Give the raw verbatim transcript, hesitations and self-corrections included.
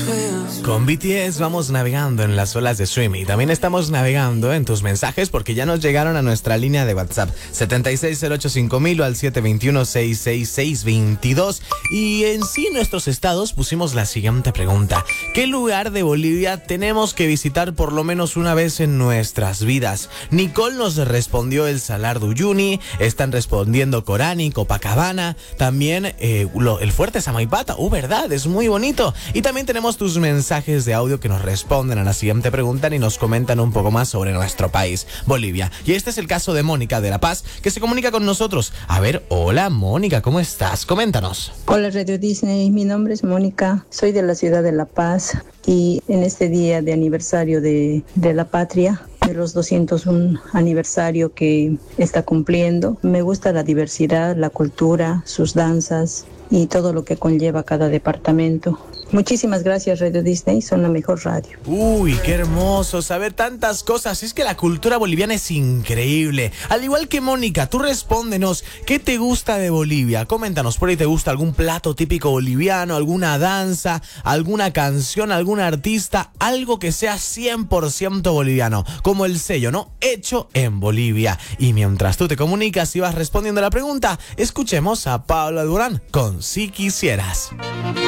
Con B T S vamos navegando en las olas de streaming. También estamos navegando en tus mensajes porque ya nos llegaron a nuestra línea de WhatsApp setenta y seis cero ocho cinco mil o al siete dos uno seis seis seis dos dos. Y en sí, en nuestros estados pusimos la siguiente pregunta: ¿qué lugar de Bolivia tenemos que visitar por lo menos una vez en nuestras vidas? Nicole nos respondió el Salar de Uyuni, están respondiendo Corani, Copacabana, también eh, lo, el Fuerte Samaipata. Uh, verdad, es muy bonito. Y también tenemos tus mensajes de audio que nos responden a la siguiente pregunta y nos comentan un poco más sobre nuestro país, Bolivia. Y este es el caso de Mónica de La Paz, que se comunica con nosotros. A ver, hola Mónica, ¿cómo estás? Coméntanos. Hola Radio Disney, mi nombre es Mónica, soy de la ciudad de La Paz y en este día de aniversario de, de la patria, de los doscientos uno aniversario que está cumpliendo, me gusta la diversidad, la cultura, sus danzas y todo lo que conlleva cada departamento. Muchísimas gracias Radio Disney, son la mejor radio. Uy, qué hermoso saber tantas cosas. Es que la cultura boliviana es increíble. Al igual que Mónica, tú respóndenos, ¿qué te gusta de Bolivia? Coméntanos, por ahí te gusta algún plato típico boliviano, alguna danza, alguna canción, algún artista, algo que sea cien por ciento boliviano, como el sello, ¿no? Hecho en Bolivia. Y mientras tú te comunicas y vas respondiendo a la pregunta, escuchemos a Paula Durán con Si Quisieras.